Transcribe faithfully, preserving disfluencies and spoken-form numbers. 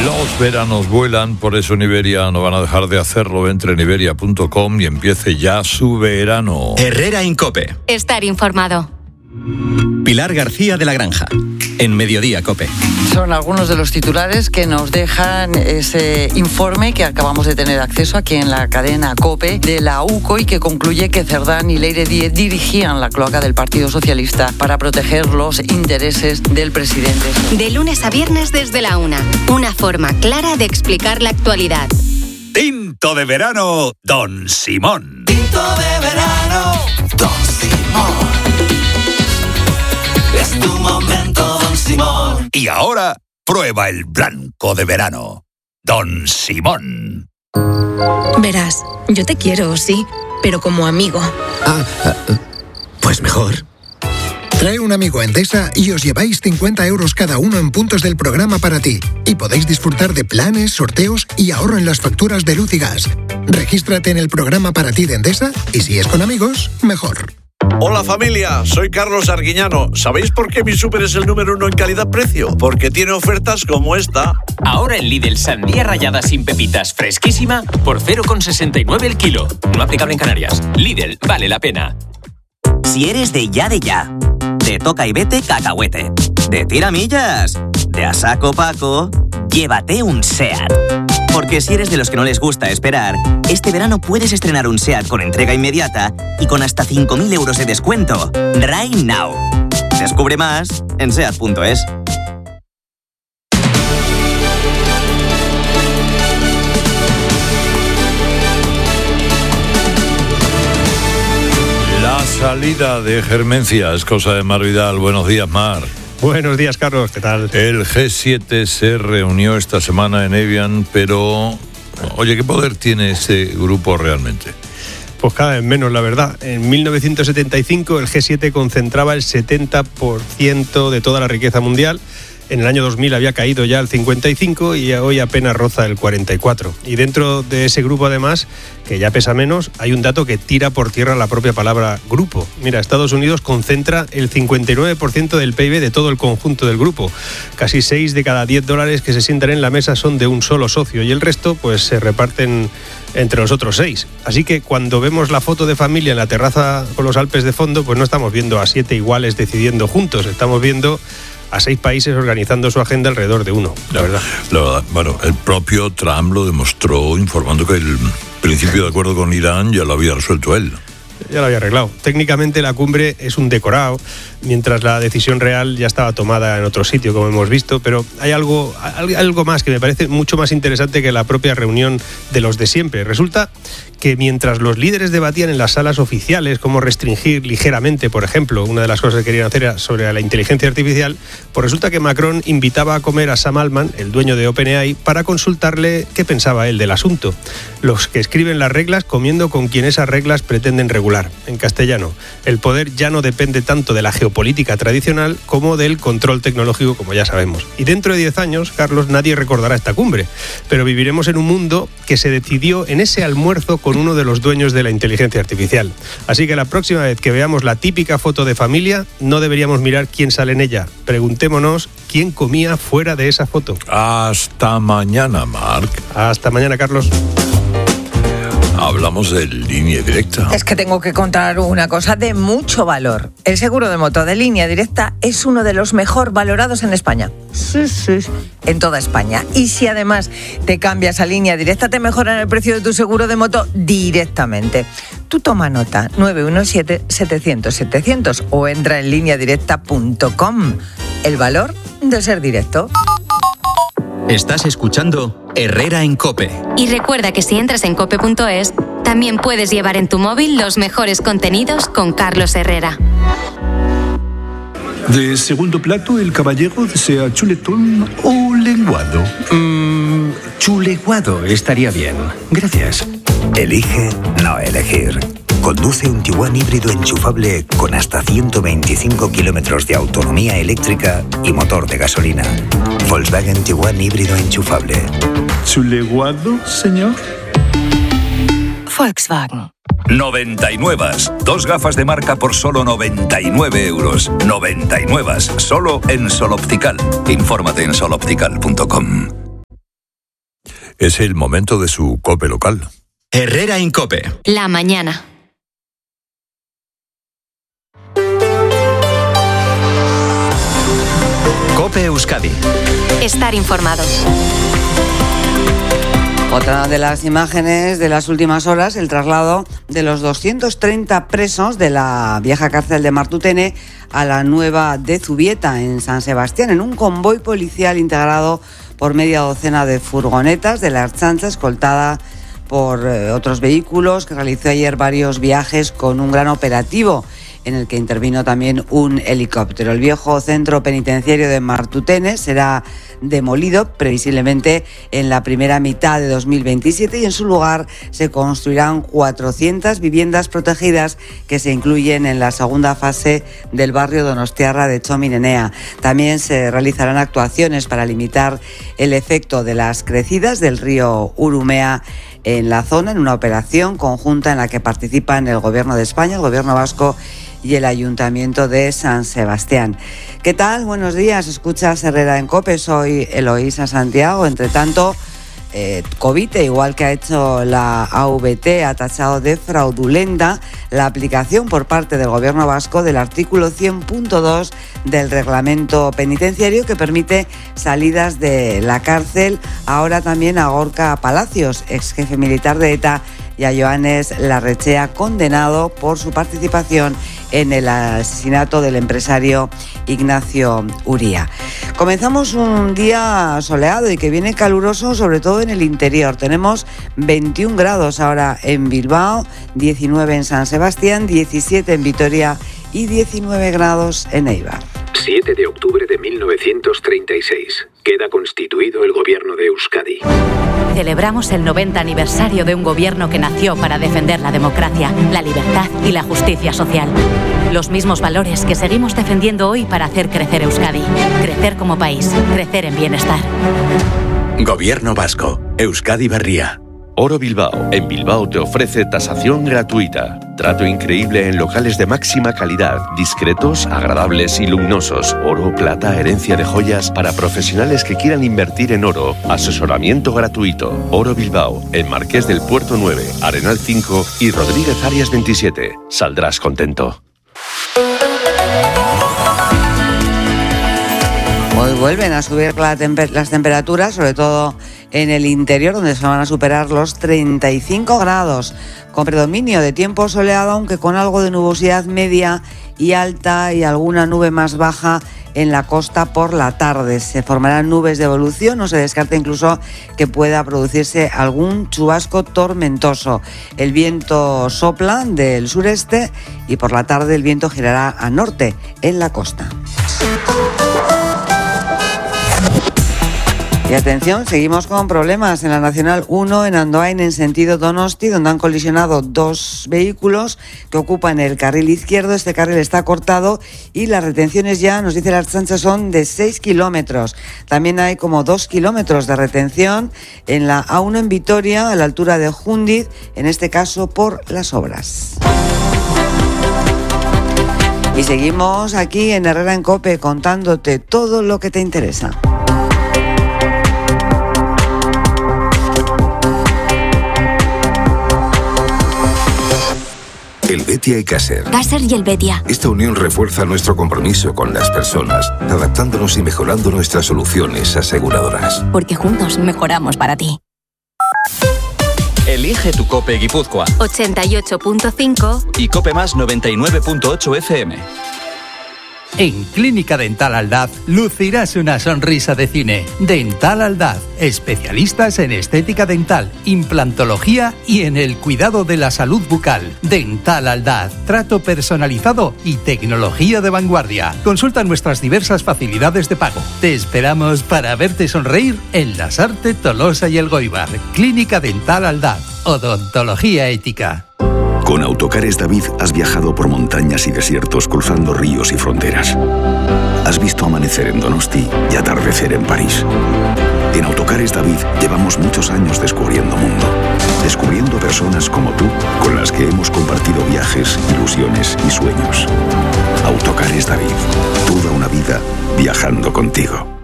Los veranos vuelan, por eso en Iberia no van a dejar de hacerlo. Entre en iberia punto com y empiece ya su verano. Herrera en COPE. Estar informado. Pilar García de la Granja, en Mediodía COPE. Son algunos de los titulares que nos dejan ese informe que acabamos de tener acceso aquí en la cadena COPE de la U C O y que concluye que Cerdán y Leire Díez dirigían la cloaca del Partido Socialista para proteger los intereses del presidente. De lunes a viernes desde la una. Una forma clara de explicar la actualidad. Tinto de verano, Don Simón. Tinto de verano, Don Simón. Es tu momento, Don Simón. Y ahora, prueba el blanco de verano, Don Simón. Verás, yo te quiero, sí, pero como amigo. Ah, pues mejor. Trae un amigo a Endesa y os lleváis cincuenta euros cada uno en puntos del programa para ti. Y podéis disfrutar de planes, sorteos y ahorro en las facturas de luz y gas. Regístrate en el programa para ti de Endesa y si es con amigos, mejor. Hola familia, soy Carlos Arguiñano. ¿Sabéis por qué mi súper es el número uno en calidad-precio? Porque tiene ofertas como esta. Ahora en Lidl, sandía rallada sin pepitas fresquísima por cero coma sesenta y nueve el kilo. No aplicable en Canarias. Lidl, vale la pena. Si eres de ya de ya, de toca y vete cacahuete, de tiramillas, de a saco Paco, llévate un SEAT. Porque si eres de los que no les gusta esperar, este verano puedes estrenar un SEAT con entrega inmediata y con hasta cinco mil euros de descuento. Right now. Descubre más en seat punto es. La salida de Germencia es cosa de Mar Vidal. Buenos días, Mar. Buenos días, Carlos, ¿qué tal? El G siete se reunió esta semana en Evian, pero, oye, ¿qué poder tiene ese grupo realmente? Pues cada vez menos, la verdad. En mil novecientos setenta y cinco el G siete concentraba el setenta por ciento de toda la riqueza mundial. En el año dos mil había caído ya al cincuenta y cinco por ciento y hoy apenas roza el cuarenta y cuatro por ciento. Y dentro de ese grupo, además, que ya pesa menos, hay un dato que tira por tierra la propia palabra grupo. Mira, Estados Unidos concentra el cincuenta y nueve por ciento del P I B de todo el conjunto del grupo. Casi seis de cada diez dólares que se sientan en la mesa son de un solo socio y el resto pues se reparten entre los otros seis. Así que cuando vemos la foto de familia en la terraza con los Alpes de fondo, pues no estamos viendo a siete iguales decidiendo juntos, estamos viendo a seis países organizando su agenda alrededor de uno, la verdad. La verdad, bueno, el propio Trump lo demostró informando que el principio de acuerdo con Irán ya lo había resuelto él. Ya lo había arreglado. Técnicamente la cumbre es un decorado, mientras la decisión real ya estaba tomada en otro sitio, como hemos visto, pero hay algo, algo más que me parece mucho más interesante que la propia reunión de los de siempre. Resulta que mientras los líderes debatían en las salas oficiales cómo restringir ligeramente, por ejemplo, una de las cosas que querían hacer era sobre la inteligencia artificial, pues resulta que Macron invitaba a comer a Sam Altman, el dueño de OpenAI, para consultarle qué pensaba él del asunto. Los que escriben las reglas comiendo con quien esas reglas pretenden regular. En castellano, el poder ya no depende tanto de la geopolítica tradicional como del control tecnológico, como ya sabemos. Y dentro de diez años, Carlos, nadie recordará esta cumbre, pero viviremos en un mundo que se decidió en ese almuerzo con uno de los dueños de la inteligencia artificial. Así que la próxima vez que veamos la típica foto de familia, no deberíamos mirar quién sale en ella. Preguntémonos quién comía fuera de esa foto. Hasta mañana, Marc. Hasta mañana, Carlos. Hablamos de Línea Directa. Es que tengo que contar una cosa de mucho valor. El seguro de moto de Línea Directa es uno de los mejor valorados en España. Sí, sí, en toda España. Y si además te cambias a Línea Directa, te mejoran el precio de tu seguro de moto directamente. Tú toma nota, nueve uno siete, setecientos, setecientos o entra en línea directa punto com. El valor de ser directo. Estás escuchando Herrera en COPE. Y recuerda que si entras en cope punto es, también puedes llevar en tu móvil los mejores contenidos con Carlos Herrera. De segundo plato, el caballero desea chuletón o lenguado. Mm, chuleguado estaría bien. Gracias. Elige no elegir. Conduce un Tiguan híbrido enchufable con hasta ciento veinticinco kilómetros de autonomía eléctrica y motor de gasolina. Volkswagen Tiguan híbrido enchufable. ¿Chuleguado, señor? Volkswagen. noventa y nueve. Dos gafas de marca por solo noventa y nueve euros. noventa y nueve. Solo en Sol Optical. Infórmate en sol optical punto com. Es el momento de su COPE local. Herrera Incope. La mañana. COPE Euskadi. Estar informado. Otra de las imágenes de las últimas horas, el traslado de los doscientos treinta presos de la vieja cárcel de Martutene a la nueva de Zubieta, en San Sebastián, en un convoy policial integrado por media docena de furgonetas de la Ertzaintza, escoltada por eh, otros vehículos, que realizó ayer varios viajes con un gran operativo en el que intervino también un helicóptero. El viejo centro penitenciario de Martutene será demolido previsiblemente en la primera mitad de dos mil veintisiete y en su lugar se construirán cuatrocientas viviendas protegidas que se incluyen en la segunda fase del barrio donostiarra de Txomin-Enea. También se realizarán actuaciones para limitar el efecto de las crecidas del río Urumea en la zona, en una operación conjunta en la que participan el Gobierno de España, el Gobierno vasco y el Ayuntamiento de San Sebastián. ¿Qué tal? Buenos días. Escuchas Herrera en COPE. Soy Eloísa Santiago. Entre tanto, eh, Covite, igual que ha hecho la A V T, ha tachado de fraudulenta la aplicación por parte del Gobierno vasco del artículo cien punto dos del reglamento penitenciario, que permite salidas de la cárcel ahora también a Gorka Palacios, ex jefe militar de ETA, y a Joanes Larrechea, condenado por su participación en el asesinato del empresario Ignacio Uría. Comenzamos un día soleado y que viene caluroso, sobre todo en el interior. Tenemos veintiún grados ahora en Bilbao, diecinueve en San Sebastián, diecisiete en Vitoria y diecinueve grados en Eibar. siete de octubre de mil novecientos treinta y seis. Queda constituido el gobierno de Euskadi. Celebramos el noventa aniversario de un gobierno que nació para defender la democracia, la libertad y la justicia social. Los mismos valores que seguimos defendiendo hoy para hacer crecer Euskadi. Crecer como país, crecer en bienestar. Gobierno vasco. Euskadi Berria. Oro Bilbao. En Bilbao te ofrece tasación gratuita. Trato increíble en locales de máxima calidad, discretos, agradables y luminosos. Oro, plata, herencia de joyas para profesionales que quieran invertir en oro. Asesoramiento gratuito. Oro Bilbao. En Marqués del Puerto nueve, Arenal cinco y Rodríguez Arias veintisiete. Saldrás contento. Hoy vuelven a subir la temper- las temperaturas, sobre todo en el interior, donde se van a superar los treinta y cinco grados, con predominio de tiempo soleado, aunque con algo de nubosidad media y alta y alguna nube más baja en la costa por la tarde. Se formarán nubes de evolución, no se descarta incluso que pueda producirse algún chubasco tormentoso. El viento sopla del sureste y por la tarde el viento girará a norte en la costa. Y atención, seguimos con problemas en la Nacional uno en Andoain en sentido Donosti, donde han colisionado dos vehículos que ocupan el carril izquierdo. Este carril está cortado y las retenciones ya, nos dice la Ertzaintza, son de seis kilómetros. También hay como dos kilómetros de retención en la A uno en Vitoria, a la altura de Jundiz, en este caso por las obras. Y seguimos aquí en Herrera en COPE contándote todo lo que te interesa. El Betia y Caser. Caser y el Betia. Esta unión refuerza nuestro compromiso con las personas, adaptándonos y mejorando nuestras soluciones aseguradoras. Porque juntos mejoramos para ti. Elige tu COPE Guipúzcoa. ochenta y ocho punto cinco Y COPE Más noventa y nueve punto ocho F M. En Clínica Dental Aldaz lucirás una sonrisa de cine. Dental Aldaz, especialistas en estética dental, implantología y en el cuidado de la salud bucal. Dental Aldaz, trato personalizado y tecnología de vanguardia. Consulta nuestras diversas facilidades de pago. Te esperamos para verte sonreír en Lasarte, Tolosa y Elgoibar. Clínica Dental Aldaz, odontología ética. Con Autocares David has viajado por montañas y desiertos cruzando ríos y fronteras. Has visto amanecer en Donosti y atardecer en París. En Autocares David llevamos muchos años descubriendo mundo. Descubriendo personas como tú, con las que hemos compartido viajes, ilusiones y sueños. Autocares David. Toda una vida viajando contigo.